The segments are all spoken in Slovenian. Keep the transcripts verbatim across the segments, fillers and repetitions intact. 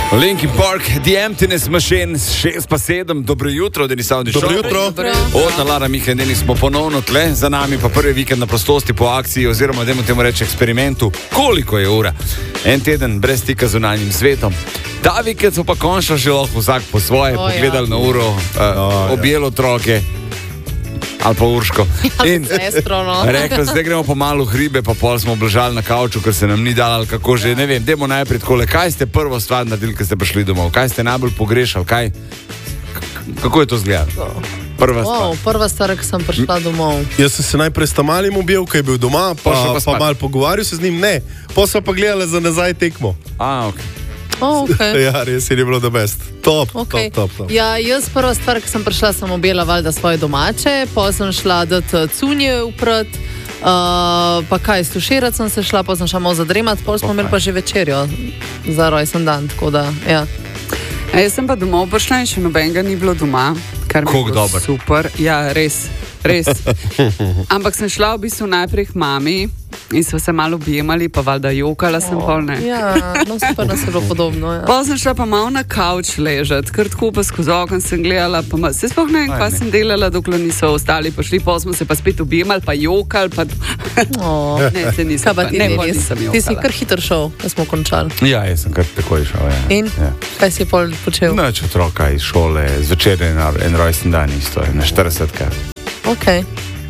Linkin Park, The Emptiness Machine, šest pa sedem, dobro jutro, Denis Savdiš. Dobro jutro. Od Lara Miha in Denis smo ponovno tle, za nami pa prvi vikend na prostosti po akciji, oziroma dajmo temu reči eksperimentu. Koliko je ura? En teden brez stika z zunanjim svetom. Ta vikend so pa končno že lahko vsak po svoje, o, pogledali ja. na uro, uh, o, objeli otroke. Ali pa Urško. In rekli, zdaj gremo pa malo hribe, pa pol smo obležali na kavču, ker se nam ni dalo, ali kako že, ne vem, dajmo najprej takole, kaj ste prvo stvar naredili, ko ste prišli domov, kaj ste najbolj pogrešali, kaj, kako je to izgledalo? Prva stvar. Wow, prva stvar, ko sem prišla domov. Jaz sem se najprej s tamalim objel, ko je bil doma, pa, pa, pa mal pogovarjal se z njim, ne, pa so pa gledali za nazaj tekmo. A, ok. Oh, okay. Ja, res je bilo the best. Top, okay. top, top, top. Ja, jaz prva stvar, ko sem prišla, sem objela valjda svoje domače, pa sem šla dati cunje uprat, uh, pa kaj, stuširat sem se šla, pa sem šla malo zadremat, pol smo okay. imeli pa že večerjo za rojsten dan, tako da, ja. A jaz sem pa domov prišla in še nobenega ni bilo doma, kar mi je bilo dober. Super. Ja, res, res. Ampak sem šla v bistvu najprej k mami in smo se malo objemali, pa valjda jokala sem oh, pol, ne? Ja, no super nas je bilo podobno, ja. Pa sem šla pa malo na kavč ležati, ker tako pa skozi okno sem gledala, pa ma, se sploh ne vem, kaj sem delala, dokler niso ostali prišli, pa smo se pa spet objemali, pa jokali, pa... Oh. Ne, se nisem pa, ne, pa nisem jokala. Ti si kar hitro šel, da smo končali. Ja, jaz sem kar takoj šel, ja. In? Ja. Kaj si pol počel? Noč otroka iz šole, zvečer je en rojsten dan isto, na štiridesetkrat. Ok.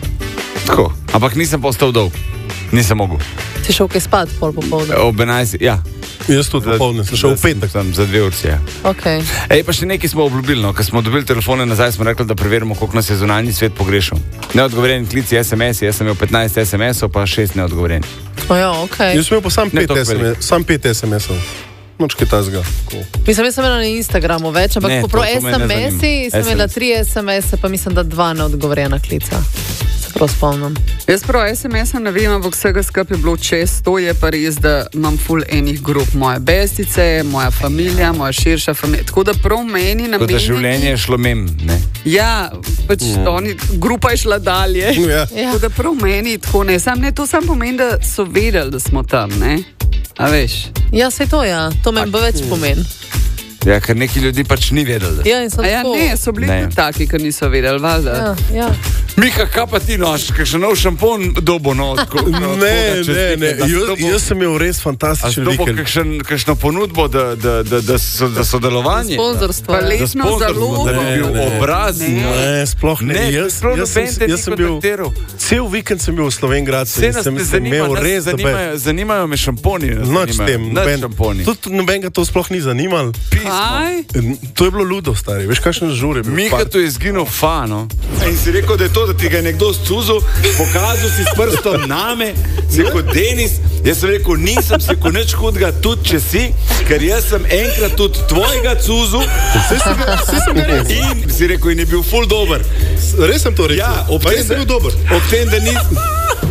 Tako, ampak nisem postal dolg. Nisem mogel. Si šel kaj spat, pol popovdne? Ob enajstih, ja. Jaz tudi popovdne, sem šel v petek. Tam za dve urci, ja. Ok. Ej, pa še nekaj smo obljubili, no. Ko smo dobili telefone nazaj, smo rekli, da preverimo, koliko nas je zunanji svet pogrešal. Neodgovorjeni klici, es em es, jaz sem imel petnajst es em esov, pa šest neodgovorjenih. O ja, ok. Jaz sem imel pa sam pet, sam pet es em esov. Noč kaj tazga. Mislim, jaz sem imela na Instagramu več, ampak po prav es em esi sem imela tri es em ese, pa mislim, da dva neodgovorjena klica. Prav spomnim. Jaz prav es em esa ne vem, ampak vsega skupaj je bilo čez, to je pa res, da imam ful enih grup, moje bestice, moja familija, moja širša familija, tako da prav meni namenjeni... Tako da življenje je šlo mem, ne? Ja, pač mm. oni, grupa je šla dalje, ja. Tako da prav meni tako ne, sam ne, to sam pomeni, da so vedeli, da smo tam, ne? A veš? Ja, sej to ja, to meni bo več pomeni. Ja, ker neki ljudi pač ni vedeli. Ja, in sem ja, tako. Ne, so bili tudi taki, ker niso vedeli, valjda. Ja, ja. Miha, kaj pa ti noš, kakšen nov šampon dobo not? No, ne, ne, ne, jaz, jaz sem imel res fantastičen vikend. A dobo kakšno ponudbo, da, da, da, da, so, da sodelovanje? Sponzorstvo. Pa letno zalogo. Da bi bil obraz. Ne, ne, sploh ne. Ne, jaz, sploh jaz, jaz, jaz sem bil, cel vikend sem bil v Slovenjgradcu in sem, sem imel res zanimajo, zanimajo me šamponi. Noč tem, noben, tudi nobenega to sploh ni zanimal. Kaj? To je bilo ludo, stari, veš, kakšen žur je bil. Miha, to je izginil fano. In si rekel, da je to, da ti ga je nekdo scuzil, pokazal si s prstom name, si rekel, Denis, jaz sem rekel, nisem si rekel nič hudega, tudi če si, ker jaz sem enkrat tudi tvojega cuzil. Vse sem ga, vse sem ga res. In si rekel, in je bil ful dober. Res sem to rekel. Ja, ob tem, sem bil dober. Ob tem, da nisem...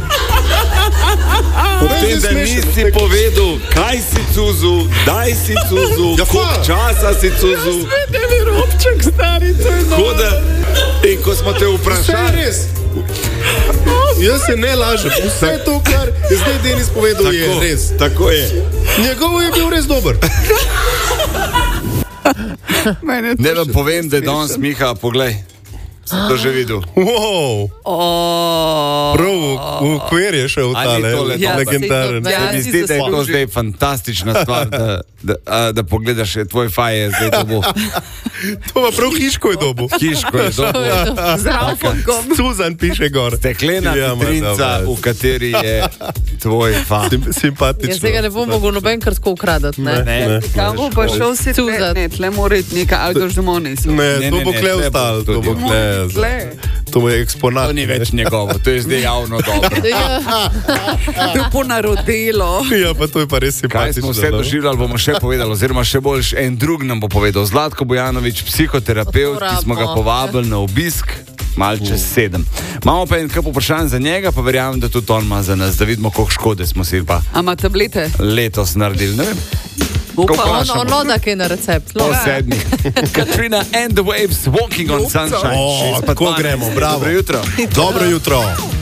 Ob tem, da nisi povedal, kaj si cuzil, daj si cuzil, ja, koliko časa si cuzil. Svet je mi robček, stari, to je no. Da, in ko smo te vprašali... Jaz se ne lažem, vse to, kar je zdaj Denis povedal, tako, je res. Tako je. Njegovo je bil res dober. Ne vam povem, da je danes Miha, poglej. Sem to že videl. Wow. Oh. Prav, v okvir je šel tale, ja, legendaren. Ja, mi zdi, da je to zdaj fantastična stvar, da, da, da pogledaš, tvoj faj je zdaj to bo. To pa prav Hiško je dobil. Hiško je dobil. Zdravo, Suzan piše gor. Steklena vitrinca, v kateri je tvoj faj. Sim, simpatično. Jaz tega ne bom mogel noben kar tako ukradati, ne? Ne, ne. Kam bo pa šel si tle, ne, tle mora iti nekaj, ali dož domov niso. Ne, to bo kle ostal, to bo kle. To je eksponat. To ni več njegovo, to je zdaj javno dobro. To je ponarodelo. Ja, pa to je pa res simpatično. Kaj smo vse doživljali, bomo še povedali, oziroma še boljš en drug nam bo povedal. Zlatko Bojanović, psihoterapeut, ki smo ga povabili na obisk, malo čez sedem. Imamo pa en kup vprašanj za njega, pa verjamem, da tudi on ima za nas, da vidimo, koliko škode smo si pa A ima tablete? letos naredili, ne vem. Upam, on loda kaj na recept. Po sedmih. Katrina and the Waves, Walking on Sunshine. O, tako gremo, bravo. Dobro jutro. Dobro jutro.